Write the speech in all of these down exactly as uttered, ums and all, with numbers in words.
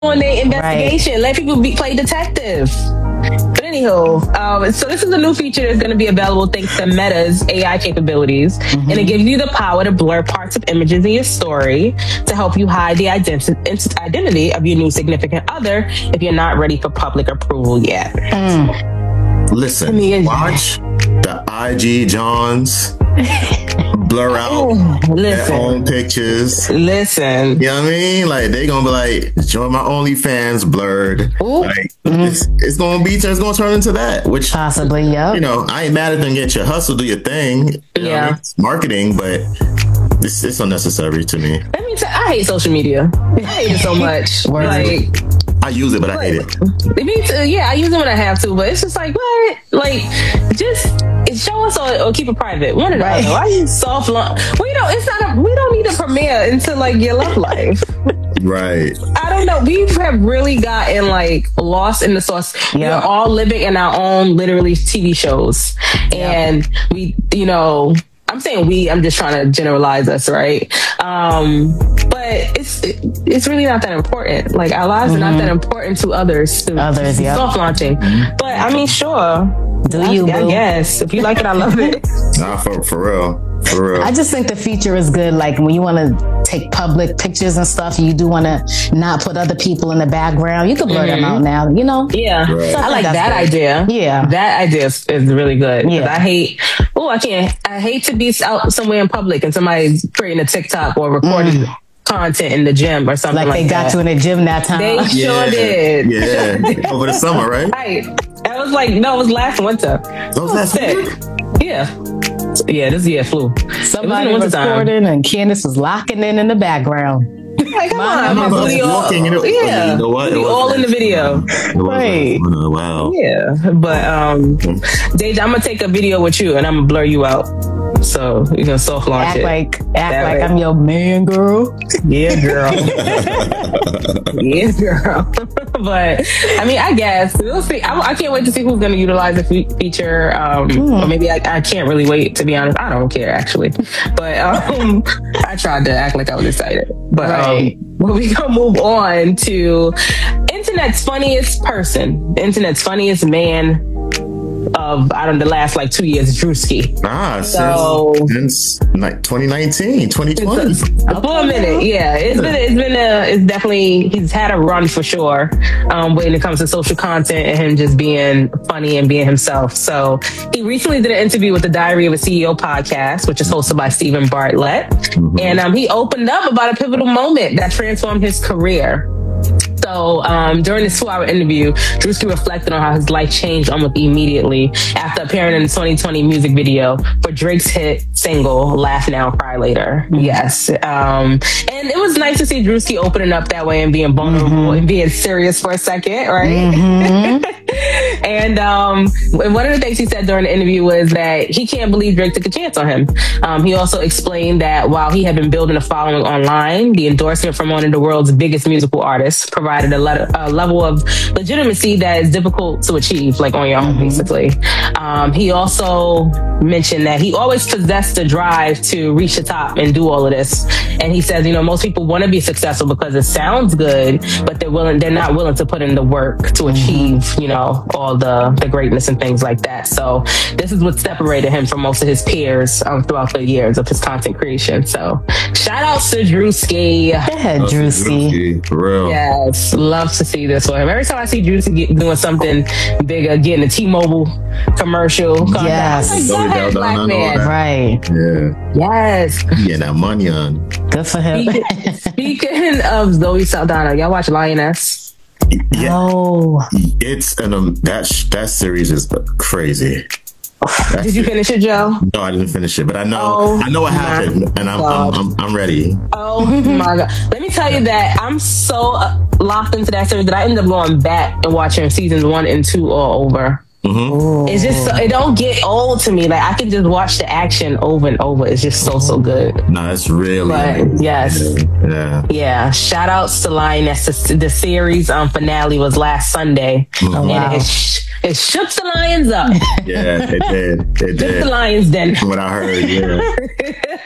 on their investigation. Right. Let people be, play detective. But anywho, um, so this is a new feature that's going to be available thanks to Meta's A I capabilities. Mm-hmm. And it gives you the power to blur parts of images in your story to help you hide the identi- identity of your new significant other if you're not ready for public approval yet. Mm. Listen, watch the I G Johns blur out Listen. their own pictures. Listen. You know what I mean? Like, they gonna be like, join my OnlyFans blurred. Ooh. Like, mm-hmm. it's, it's gonna be, it's gonna turn into that. Which possibly, yeah. You know, I ain't mad at them. Get your hustle, do your thing. You yeah, know, it's marketing, but it's, it's unnecessary to me. Let me tell I hate social media. I hate it so much. Like, I use it, but I hate it. Me too. Yeah, I use it when I have to, but it's just like, what? Like, just show us or, or keep it private. One or the other. Why you soft launch? We don't. It's not. A, we don't need a premiere into like your love life. Right. I don't know. We have really gotten like lost in the sauce. Yeah. We're all living in our own, literally, T V shows, and yeah. we, you know. I'm saying we, I'm just trying to generalize us, right? Um, but it's it, it's really not that important. Like, our lives mm-hmm. are not that important to others. To, others, yeah. Soft launching. Mm-hmm. But, I mean, sure. Do I, you, I boo? guess. If you like it, I love it. Nah, for, for real. For real. I just think the feature is good. Like, when you want to take public pictures and stuff, you do want to not put other people in the background. You can blur mm-hmm. them out now, you know? Yeah. Right. So I like that good. idea. Yeah. That idea is, is really good. Yeah. I hate, oh, I can't, I hate to be out somewhere in public and somebody's creating a TikTok or recording mm. content in the gym or something like, like they that. got you in the gym that time. They yeah. sure did. Yeah. Over the summer, right? Right. That was like, no, it was last winter. That was last winter? Yeah. Yeah, this year flew. Somebody was recording and Candace was locking in in the background. Like, come on, I'm walking in it. Yeah, you know what? We all in the video. Right. Oh, wow. Yeah, but um, Deja, I'm gonna take a video with you and I'm gonna blur you out. So you can soft launch act it. like act that like way. I'm your man, girl. Yeah, girl. Yeah, girl. But I mean, I guess we'll see. I, I can't wait to see who's going to utilize the fe- feature. Um, mm. Or maybe I, I can't really wait, to be honest. I don't care actually. But um, I tried to act like I was excited. But right. um, well, we gonna move on to internet's funniest person, the internet's funniest man of, I don't know, the last like two years, Drewski. Ah, so since, since like twenty nineteen, twenty twenty. A, for a minute, yeah. It's been, it's been a, it's definitely, he's had a run for sure um, when it comes to social content and him just being funny and being himself. So he recently did an interview with the Diary of a C E O podcast, which is hosted by Stephen Bartlett. Mm-hmm. And um, he opened up about a pivotal moment that transformed his career. So um, during this two-hour interview, Drewski reflected on how his life changed almost immediately after appearing in the twenty twenty music video for Drake's hit single, Laugh Now, Cry Later. Mm-hmm. Yes. Um, and it was nice to see Drewski opening up that way and being vulnerable mm-hmm. and being serious for a second, right? Mm-hmm. And um, one of the things he said during the interview was that he can't believe Drake took a chance on him. Um, he also explained that while he had been building a following online, the endorsement from one of the world's biggest musical artists provided a, le- a level of legitimacy that is difficult to achieve, like on your own, mm-hmm. basically. Um, he also mentioned that he always possessed the drive to reach the top and do all of this. And he says, you know, most people want to be successful because it sounds good, but they're willing, they're not willing to put in the work to achieve, you know, all the, the greatness and things like that. So this is what separated him from most of his peers um, throughout the years of his content creation. So shout out to Drewski. Yeah, Drewski. For real. Yes. Love to see this for him. Every time I see Drewski get, doing something bigger, getting a T-Mobile commercial. Yes. Like, go ahead, black man. Right. Yeah. Yes. Yeah, that money on. Good for him. Speaking, speaking of Zoe Saldana, y'all watch Lioness? Yeah. Oh. It's an um, that that series is crazy. That's Did you finish it, Joe? No, I didn't finish it, but I know oh, I know what happened, and I'm I'm, I'm I'm ready. Oh my god! Let me tell you that I'm so uh, locked into that series that I ended up going back and watching seasons one and two all over. Mm-hmm. It's just so, it don't get old to me. Like I can just watch the action over and over. It's just so so good. No, it's really. But yes, yeah, yeah. Shout outs to Lioness. The, the series um finale was last Sunday, mm-hmm. and wow. it, sh- it shook the Lions up. Yeah, it did. It shook did. the Lions then. From what I heard, yeah.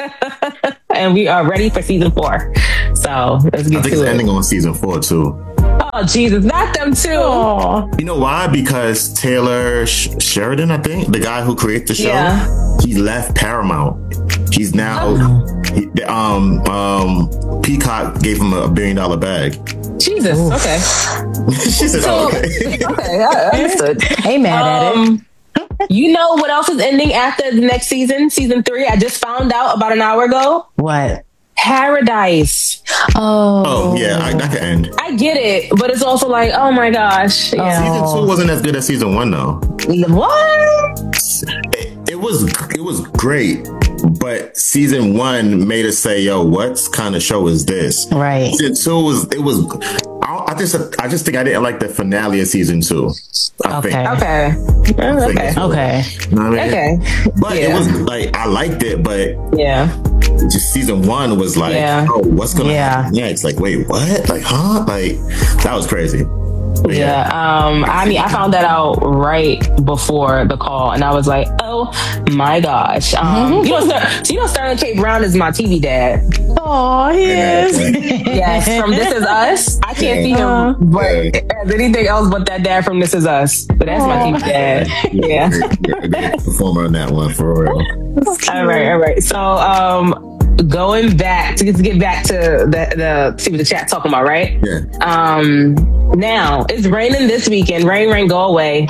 And we are ready for season four. So let's get I think to it's it. ending on season four too. Oh, Jesus, not them too. Aww. You know why? Because Taylor Sh- Sheridan, I think, the guy who created the show, Yeah. he left Paramount. He's now, Oh. he, um, um, Peacock gave him a billion dollar bag. Jesus, Oof. okay. She said, So, oh, okay. okay, I understood. Ain't mad at it. Um, you know what else is ending after the next season, season three? I just found out about an hour ago. What? Paradise. Oh. Oh, yeah, I, that could end. I get it, but it's also like, oh my gosh. Yeah. Season two wasn't as good as season one, though. What? It, it was it was great, but season one made us say, "Yo, what kind of show is this?" Right. Season two was it was. I, I just I just think I didn't like the finale of season two. I Okay. think. Okay. I think Okay. it's- Okay. You know what I mean? Okay. But it Yeah. was like I liked it, but Yeah. just season one was like, Yeah. oh, what's gonna Yeah. happen next? Like, wait, what? Like, huh? Like, that was crazy. But Yeah. Um, I mean, I found that out right before the call, and I was like, "Oh my gosh!" Um, you know, Ster- so you know, Sterling K. Brown is my T V dad. Oh, he is. Yes, from This Is Us. I can't see Uh, him, but as anything else but that dad from This Is Us. But that's my T V dad. Yeah. You're a good performer on that one, for real. All right. All right. So, um, going back to get, to get back to the the see what the chat talking about, right? Yeah. Um, now it's raining this weekend. Rain, rain, go away.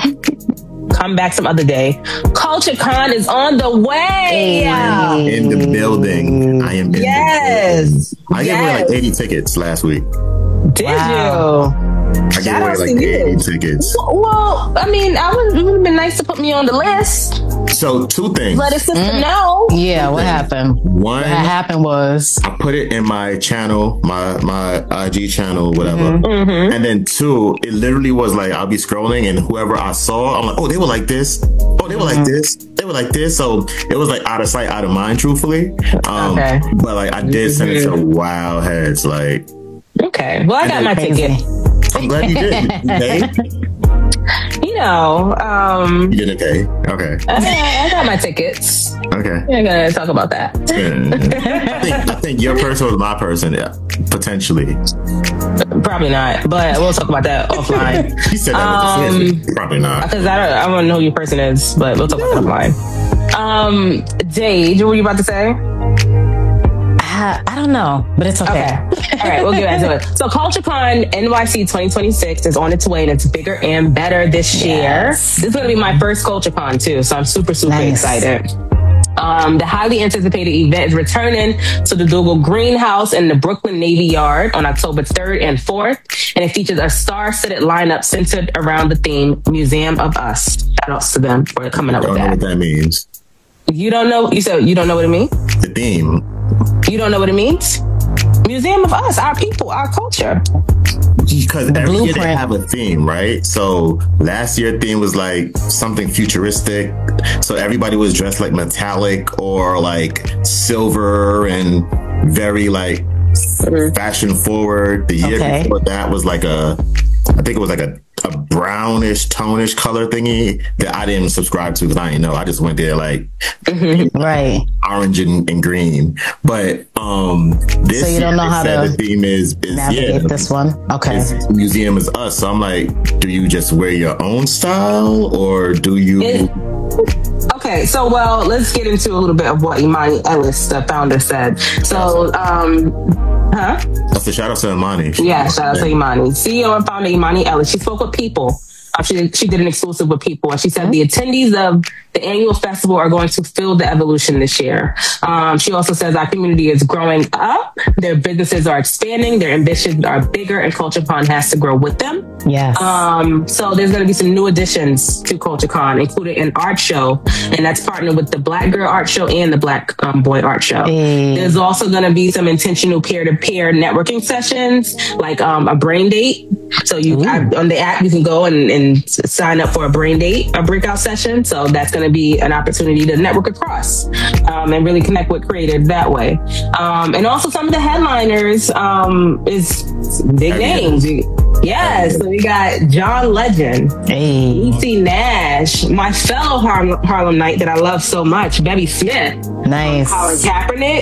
Come back some other day. Culture Con is on the way. I am in the building. I am in Yes. the building. I gave away Yes. like eighty tickets last week. Did Wow. you? I gave Shout away out like to you. eighty tickets. Well, I mean, I would, it would have been nice to put me on the list. So two things. Let a sister know. Yeah, what happened? One, What happened was I put it in my channel, my my I G channel, whatever. Mm-hmm. And then two, it literally was like I'll be scrolling and whoever I saw, I'm like, oh, they were like this. Oh, they were like this. They were like this. So it was like out of sight, out of mind, truthfully. Um, Okay. But like I did send it to Wild Heads. Like, Okay. Well, I got my crazy. ticket. I'm glad you did. You paid? You know, um, You didn't pay. Okay. I, I got my tickets. Okay. We're gonna talk about that. Yeah. I think I think your person was my person, yeah, potentially. Probably not, but we'll talk about that offline. He said that with Um, the fist. Probably not. Because I don't, I don't know who your person is, but we'll talk about that offline. Um, Jade, what were you about to say? I, I don't know, but it's okay. Okay. All right, we'll get back to it. So CultureCon N Y C twenty twenty-six is on its way, and it's bigger and better this Yes. year. This is going to be my first CultureCon too, so I'm super, super Nice. excited. Um, the highly anticipated event is returning to the Dougal Greenhouse in the Brooklyn Navy Yard on October third and fourth, and it features a star-studded lineup centered around the theme Museum of Us. Shout outs to them for coming up I don't with know what that. that means. You don't know? You said you don't know what it means? The theme. You don't know what it means? Museum of Us, our people, our culture. Because every year they blueprint. have a theme, right? So last year theme was like something futuristic. So everybody was dressed like metallic or like silver and very like fashion forward. The year Okay. before that was like a, I think it was like a, a brownish, tonish color thingy that I didn't subscribe to because I didn't know. I just went there like Right. orange and, and green. But um this So you don't year know they how said to the theme is, is Navigate yeah, this one. Okay. it's Museum is Us. So I'm like, do you just wear your own style or do you? It- Okay, so well, let's get into a little bit of what Imani Ellis, the founder, said. So, um, huh? That's a shout out to Imani. Yeah, shout out to Imani, C E O and founder Imani Ellis. She spoke with People. Uh, she she did an exclusive with People, and she said the attendees of the annual festival are going to feel the evolution this year. Um, she also says our community is growing up, their businesses are expanding, their ambitions are bigger, and CultureCon has to grow with them. Yes. Um, so there's going to be some new additions to CultureCon, including an art show, and that's partnered with the Black Girl Art Show and the Black um, Boy Art Show. Hey. There's also going to be some intentional peer-to-peer networking sessions, like um, a brain date. So you I, on the app, you can go and, and sign up for a brain date, a breakout session. So that's going to be an opportunity to network across um, and really connect with creators that way. Um, and also some of the headliners um, is big names. Yes, so we got John Legend, Hey. E C Nash, my fellow Harlem, Harlem Knight that I love so much, Bevy Smith, Nice. Colin Kaepernick,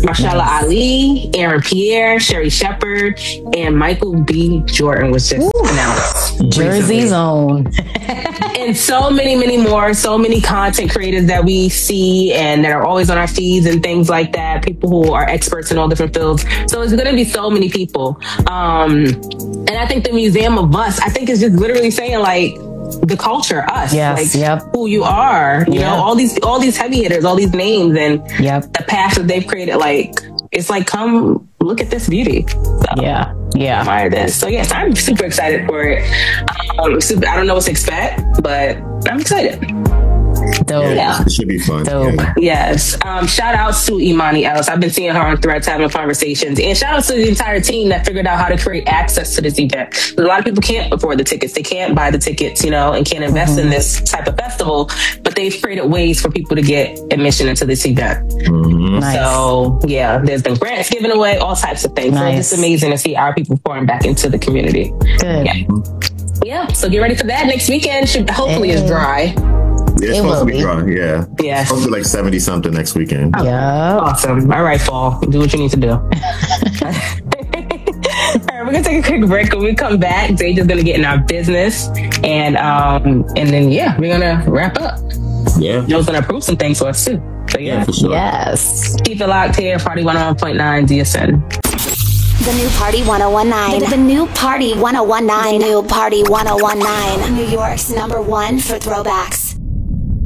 Marshala Nice. Ali, Aaron Pierre, Sherry Shepard, and Michael B. Jordan was just Ooh. announced. Jersey's own. And so many, many more, so many content creators that we see and that are always on our feeds and things like that. People who are experts in all different fields. So it's going to be so many people. Um, and I think the Museum of Us, I think is just literally saying like, the culture, us, Yes, like yep. who you are, you Yeah. know, all these, all these heavy hitters, all these names and Yep. the path that they've created. Like, it's like, come look at this beauty. So, Yeah. Yeah. admire this. So yes, I'm super excited for it. Um, super, I don't know what to expect, but I'm excited. Dope. Yeah. It should be fun. Dope. Yeah. Yes. Um, shout outs to Imani Ellis. I've been seeing her on Threads having conversations. And shout out to the entire team that figured out how to create access to this event. A lot of people can't afford the tickets. They can't buy the tickets, you know, and can't invest Mm-hmm. in this type of festival. But they've created ways for people to get admission into this event. Mhm. Nice. So yeah, there's been grants given away, all types of things. Nice. So it's amazing to see our people pouring back into the community. Good. Yeah. Yeah. So get ready for that. Next weekend should hopefully is Hey. dry. It's It supposed will to be be. dry. Yeah. Yeah. It's supposed to be like seventy something next weekend. Yeah. Awesome. All right, fall. Do what you need to do. All right, we're gonna take a quick break. When we come back, Zaja's gonna get in our business, and um, and then yeah, we're gonna wrap up. Yeah. Joe's gonna approve some things for us too. So yeah, Yeah, for sure. Yes. keep it locked here. Party one oh one point nine D S N. The new Party one oh one nine. The, the new Party one oh one nine. The new Party one oh one nine. New York's number one for throwbacks.